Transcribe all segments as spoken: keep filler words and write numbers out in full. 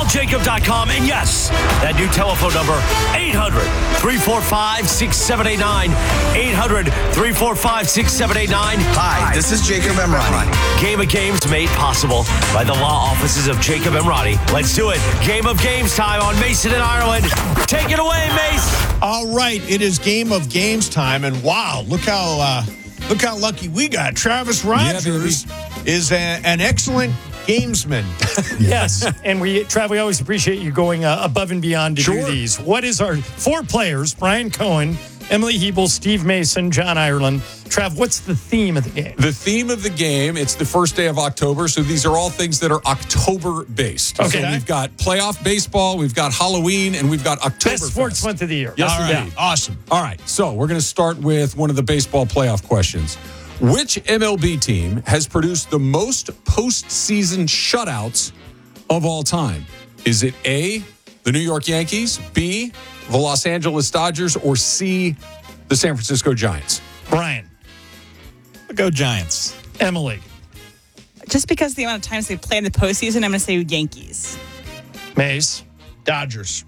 jacob dot com. And yes, that new telephone number, eight hundred, three four five, six seven eight nine. eight hundred, three four five, six seven eight nine. Hi, this is Jacob Emrani. Game of Games made possible by the law offices of Jacob Emrani. Let's do it. Game of Games time on Mason and Ireland. Take it away, Mace. All right, it is Game of Games time, and wow, look how uh, look how lucky we got. Travis Rogers yeah, is a, an excellent gamesman. Yes, and we, Trav, we always appreciate you going uh, above and beyond to sure. do these. What is our four players? Brian Cohen, Emily Hebel, Steve Mason, John Ireland. Trav, what's the theme of the game? The theme of the game, it's the first day of October, so these are all things that are October-based. Okay. So we've got playoff baseball, we've got Halloween, and we've got October. Best sports month of the year. Yes, all right. indeed. Awesome. All right, so we're going to start with one of the baseball playoff questions. Which M L B team has produced the most postseason shutouts of all time? Is it A, the New York Yankees, B, the Los Angeles Dodgers, or C, the San Francisco Giants? Brian. Go Giants. Emily. Just because of the amount of times they play in the postseason, I'm going to say Yankees. Mace. Dodgers.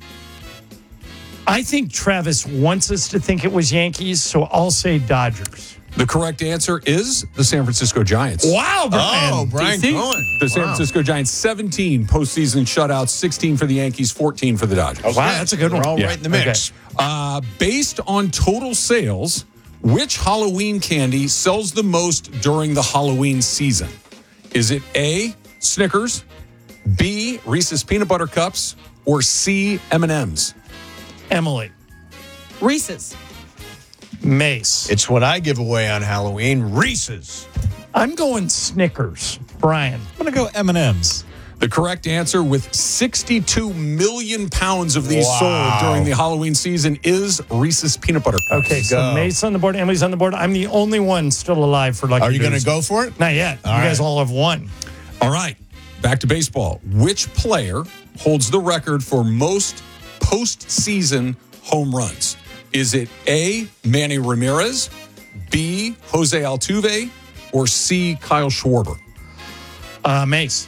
I think Travis wants us to think it was Yankees, so I'll say Dodgers. The correct answer is the San Francisco Giants. Wow, Brian. Oh, Brian D C. Cohen. The San Wow. Francisco Giants, seventeen postseason shutouts, sixteen for the Yankees, fourteen for the Dodgers. Okay. Wow, that's a good one. We're all Yeah. right in the mix. Uh, based on total sales, which Halloween candy sells the most during the Halloween season? Is it A, Snickers, B, Reese's Peanut Butter Cups, or C, M and M's? Emily. Reese's. Mace. It's what I give away on Halloween. Reese's. I'm going Snickers. Brian. I'm going to go M and M's. The correct answer, with sixty-two million pounds of these Wow. sold during the Halloween season, is Reese's Peanut Butter Cups. Okay, so Go. Mace on the board, Emily's on the board. I'm the only one still alive for Lucky Are you going to Deuce. go for it? Not yet. All you guys right. all have won. All right, back to baseball. Which player holds the record for most postseason home runs? Is it A, Manny Ramirez, B, Jose Altuve, or C, Kyle Schwarber? Uh, Mace.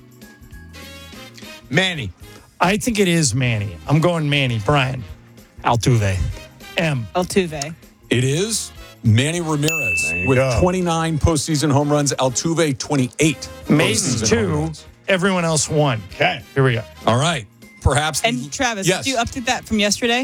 Manny. I think it is Manny. I'm going Manny. Brian. Altuve. M. Altuve. It is Manny Ramirez There you with go. twenty-nine postseason home runs, Altuve twenty-eight. Mace postseason home two. runs. Everyone else won. Okay. Here we go. All right, perhaps. And Travis, yes. did you update that from yesterday?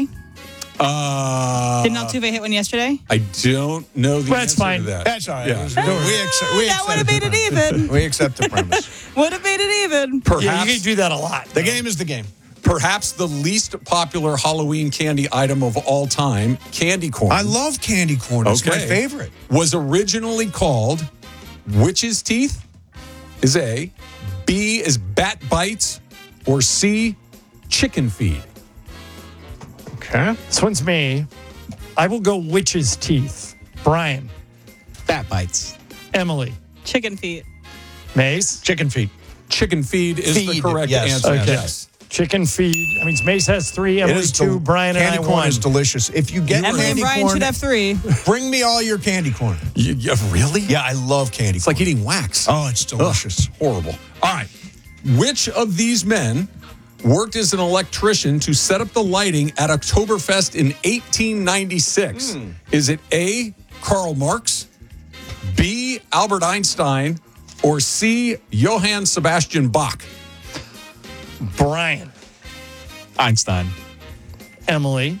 Uh, Didn't Altuve hit one yesterday? I don't know the Well, that's answer fine. to that. That's all right. Yeah. We, accept, we that accept would have made it even. We accept the premise. Would have made it even. Perhaps, Yeah, you can do that a lot. The game is the game. perhaps the least popular Halloween candy item of all time, candy corn. I love candy corn. It's my Okay. favorite. Was originally called Witch's Teeth, is A, B is Bat Bites, or C, Chicken Feed? Okay. This one's me. I will go Witch's Teeth. Brian. Bat bites. Emily. Chicken feet. Mace. Chicken feet. Chicken Feed is the Feed, correct yes. answer. Okay. Yes. Chicken feed. I mean, Mace has three, Emily is two, del- Brian and I Candy corn one. is delicious. If you get Emily and candy Brian corn, should have three. bring me all your candy corn. You, you- really? Yeah, I love candy It's corn. like eating wax. Oh, it's delicious. Ugh, horrible. All right. Which of these men worked as an electrician to set up the lighting at Oktoberfest in eighteen ninety-six? Hmm. Is it A, Karl Marx, B, Albert Einstein, or C, Johann Sebastian Bach? Brian. Einstein. Emily.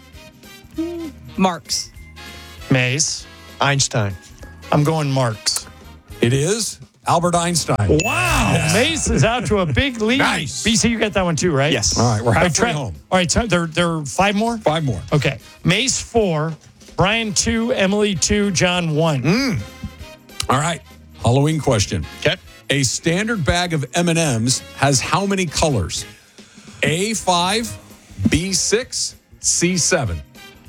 Marks. Mace. Einstein. I'm going Marks. It is Albert Einstein. Wow. Mace is out to a big lead. Nice. B C, you got that one too, right? Yes. All right, we're All right, halfway Tra- home. All right, so there, there are five more? Five more. Okay. Mace four, Brian two, Emily two, John one. All right. Halloween question. Okay. A standard bag of M and M's has how many colors? A five, B six, C seven.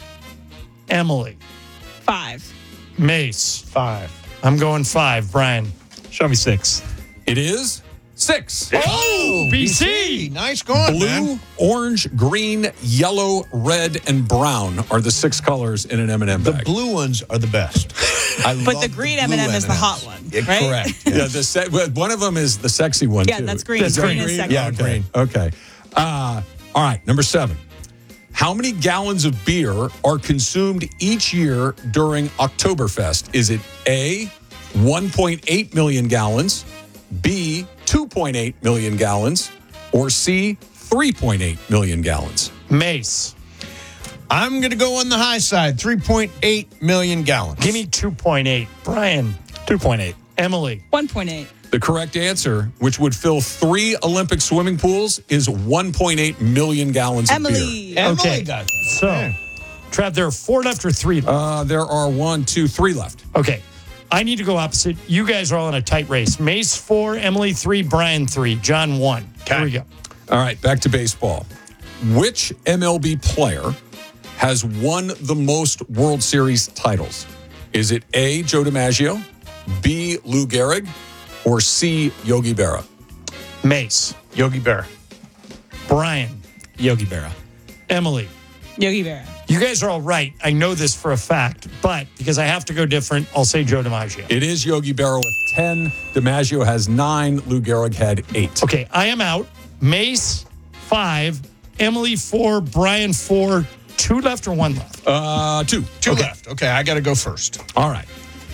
Emily. Five. Mace. Five. I'm going five. Brian. Show me six. It is six. Oh, B C. Nice going, Blue, man. orange, green, yellow, red, and brown are the six colors in an M and M The bag. blue ones are the best. I But love the green blue M and M is the M and Ms. hot one, Yeah, right? Correct. yeah, the se- well, one of them is the sexy one Yeah, too. that's green. That's green green. is second. Yeah, Okay. green. Okay. Uh, all right, number seven. How many gallons of beer are consumed each year during Oktoberfest? Is it A, one point eight million gallons, B, two point eight million gallons, or C, three point eight million gallons? Mace. I'm going to go on the high side, three point eight million gallons. Give me two point eight. Brian. two point eight. Emily. one point eight. The correct answer, which would fill three Olympic swimming pools, is one point eight million gallons of beer. Emily. Emily Okay. got that. So, Okay. Trav, there are four left or three left? Uh, there are one, two, three left. Okay. I need to go opposite. You guys are all in a tight race. Mace four, Emily three, Brian three, John one. Here we go. All right, back to baseball. Which M L B player has won the most World Series titles? Is it A, Joe DiMaggio, B, Lou Gehrig, or C, Yogi Berra? Mace. Yogi Berra. Brian. Yogi Berra. Emily. Yogi Berra. You guys are all right. I know this for a fact, but because I have to go different, I'll say Joe DiMaggio. It is Yogi Berra with ten. DiMaggio has nine. Lou Gehrig had eight. Okay, I am out. Mace, five. Emily, four. Brian, four. Two left or one left? Uh, two. Two Okay. left. Okay, I got to go first. All right.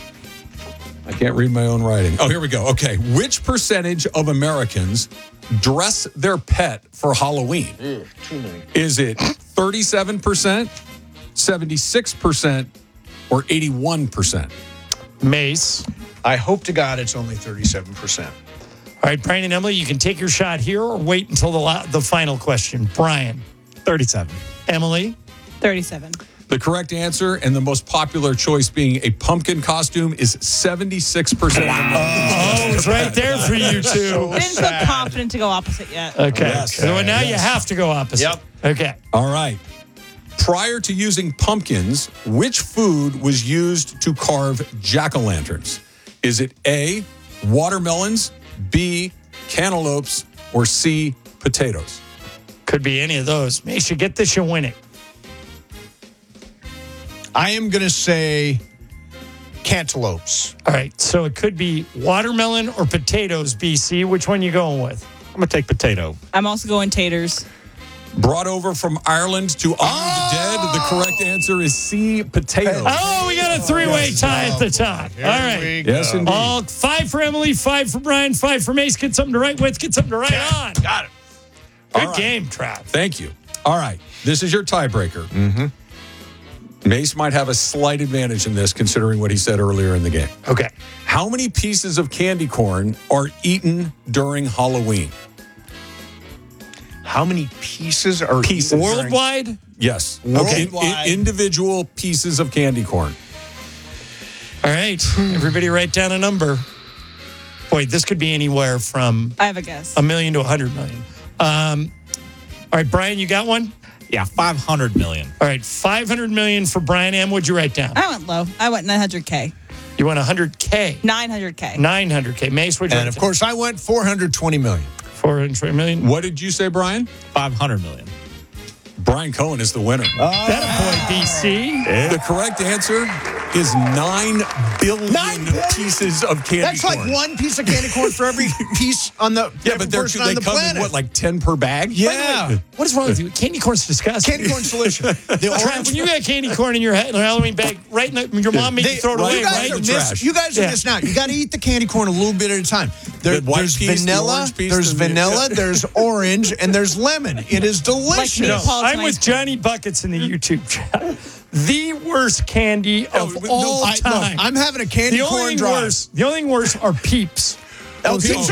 I can't read my own writing. Oh, here we go. Okay. Which percentage of Americans dress their pet for Halloween? Too many. Is it thirty-seven percent, seventy-six percent, or eighty-one percent? Mace. I hope to God it's only thirty-seven percent. All right, Brian and Emily, you can take your shot here or wait until the la- the final question. Brian. thirty-seven. Emily. thirty-seven. The correct answer and the most popular choice being a pumpkin costume is seventy-six percent. Oh, it's right there for you two. I didn't feel confident to go opposite yet. Okay. Yes. So now you Yes. have to go opposite. Yep. Okay. All right. Prior to using pumpkins, which food was used to carve jack-o'-lanterns? Is it A, watermelons, B, cantaloupes, or C, potatoes? Could be any of those. Mace, you get this, you win it. I am going to say cantaloupes. All right. So it could be watermelon or potatoes, B C. Which one you going with? I'm going to take potato. I'm also going taters. Brought over from Ireland to honor the dead, the correct answer is C, potatoes. Oh, we got a three-way tie at the top. All right. Yes, indeed. All five for Emily, five for Brian, five for Mace. Get something to write with. Get something to write on. Got it. Good All right. game, Trav. Thank you. All right. This is your tiebreaker. Mm-hmm. Mace might have a slight advantage in this considering what he said earlier in the game. Okay. How many pieces of candy corn are eaten during Halloween? How many pieces are Pieces. eaten? Worldwide? Yes. Worldwide. In- in- individual pieces of candy corn. All right. Everybody write down a number. Boy, this could be anywhere from I have a guess. a million to a hundred million. Um, all right, Brian, you got one? Yeah, five hundred million. All right, five hundred million for Brian M. What'd you write down? I went low. I went nine hundred K. You went one hundred K. nine hundred K. nine hundred K. Mace, what'd you And write of course, I went four hundred twenty million. four hundred twenty million. What did you say, Brian? five hundred million. Brian Cohen is the winner. That boy, B C. The correct answer is nine billion, Nine billion? pieces of candy That's corn. like one piece of candy corn for every piece on the Yeah, every but they're, person they on the come planet. in, what, like ten per bag? Yeah. What is wrong with you? Candy corn's disgusting. Candy corn solution. The Trav, orange when you got candy corn in your ha- Halloween bag, right? In the, your mom made They- you throw it right, away, you guys right? are The miss- trash. You guys are Yeah. missing out. You got to eat the candy corn a little bit at a time. There, The white there's piece, the vanilla, orange piece, there's and the- vanilla, there's orange, and there's lemon. It is delicious. Like No, Neapolitan I'm with ice cream. Johnny Buckets in the YouTube chat. The worst candy of No, no, all I, look, time. I'm having a candy the only corn thing drive. worse. The only thing worse are Peeps. Oh, Those Peeps